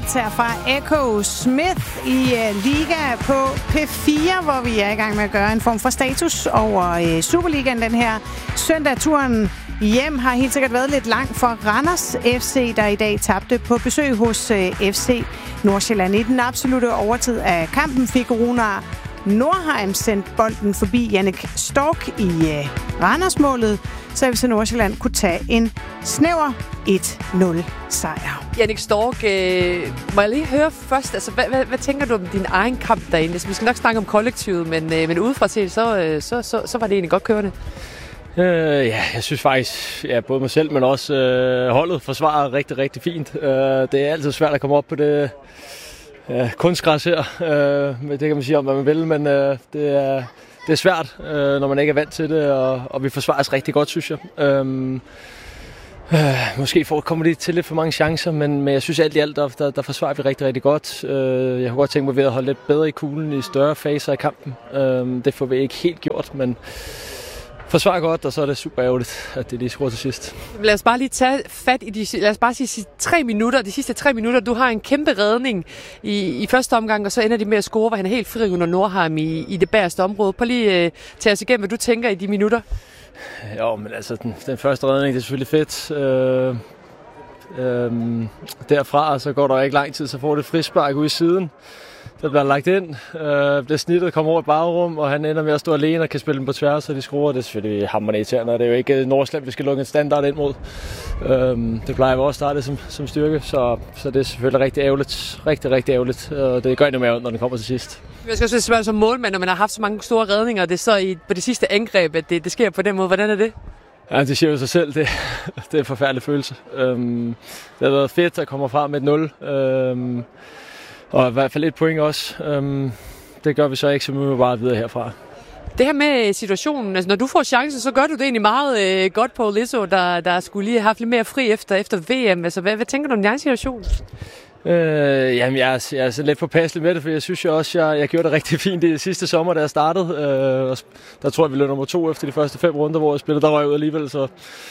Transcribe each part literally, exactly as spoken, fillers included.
Nuggets her fra Echo Smith i uh, Liga på P fire, hvor vi er i gang med at gøre en form for status over uh, Superligaen den her søndag. Turen hjem har helt sikkert været lidt lang for Randers F C, der i dag tabte på besøg hos uh, F C Nordsjælland. I den absolutte overtid af kampen fik Runar Nordheim sendt bolden forbi Jannik Stork i uh, Randersmålet, så F C Nordsjælland kunne tage en snæver et nul sejr. Jannik Stork, øh, må jeg lige høre først, altså, hvad, hvad, hvad tænker du om din egen kamp derinde? Altså, vi skal nok snakke om kollektivet, men, øh, men udefra set, så, øh, så, så, så var det egentlig godt kørende. Øh, ja, jeg synes faktisk, ja, både mig selv, men også øh, holdet forsvarer rigtig, rigtig fint. Øh, det er altid svært at komme op på det øh, kunstgræs her. Øh, det kan man sige om, hvad man vil, men øh, det, er, det er svært, øh, når man ikke er vant til det, og, og vi forsvares rigtig godt, synes jeg. Øh, øh, måske får, kommer det til lidt for mange chancer, men, men jeg synes alt i alt, der, der, der forsvarer vi rigtig, rigtig godt. Øh, jeg kunne godt tænke mig ved at holde lidt bedre i kuglen i større faser af kampen. Øh, det får vi ikke helt gjort, men forsvarer godt, og så er det super ærgerligt, at det lige skruer til sidst. Lad os bare lige tage fat i de, lad os bare sige, tre minutter, de sidste tre minutter. Du har en kæmpe redning i, i første omgang, og så ender de med at score, hvor han er helt fri under Nordheim i, i det bagerste område. Prøv lige uh, tage os igennem, hvad du tænker i de minutter. Jo, men altså, den, den første redning, det er selvfølgelig fedt. Øh, øh, derfra, så går der ikke lang tid, så får det frispark ude i siden. Der bliver lagt ind, øh, bliver snittet, kommer over et bagrum, og han ender med at stå alene og kan spille dem på tværs, og de skruer. Det er selvfølgelig hammerende irriterende, og det er jo ikke Nordsjælland, vi skal lukke en standard ind mod. Øh, det plejer vi også at starte som, som styrke, så, så det er selvfølgelig rigtig ærgerligt, rigtig, rigtig ærgerligt, og det gør endnu mere ondt, når den kommer til sidst. Jeg skal også spørge som målmand, når man har haft så mange store redninger, det er så i, på det sidste angreb, at det, det sker på den måde. Hvordan er det? Ja, det siger jo sig selv. Det, det er en forfærdelig følelse. Øhm, det har været fedt at komme fra med et nul. Øhm, og i hvert fald et point også. Øhm, det gør vi så ikke, så vi må bare videre herfra. Det her med situationen, altså når du får chancen, så gør du det egentlig meget øh, godt på Lisso, der, der skulle lige have haft lidt mere fri efter, efter V M. Altså, hvad, hvad tænker du om din situation? Øh, jamen, jeg er, jeg er så lidt påpasselig med det, for jeg synes jo også, jeg, jeg gjorde det rigtig fint i sidste sommer, da jeg startede. Øh, der tror jeg, vi løb nummer to efter de første fem runder, hvor jeg spillede. Der var jeg ud alligevel, så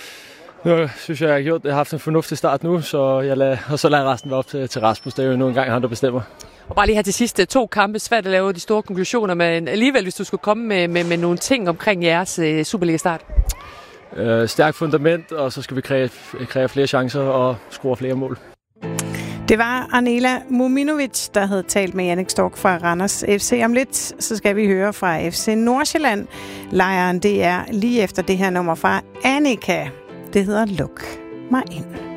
nu synes jeg, jeg har gjort det. Jeg har haft en fornuftig start nu, så jeg lader, og så lader resten være op til, til Rasmus. Det er jo nu engang han, der bestemmer. Og bare lige her til sidste to kampe, svært at lave de store konklusioner, men alligevel, hvis du skulle komme med, med, med nogle ting omkring jeres uh, Superliga-start. Øh, stærkt fundament, og så skal vi kræve, kræve flere chancer og score flere mål. Det var Arnela Muminovic, der havde talt med Jannik Stork fra Randers F C. Om lidt, så skal vi høre fra F C Nordsjælland. Lejren, det er lige efter det her nummer fra Annika. Det hedder Luk mig ind.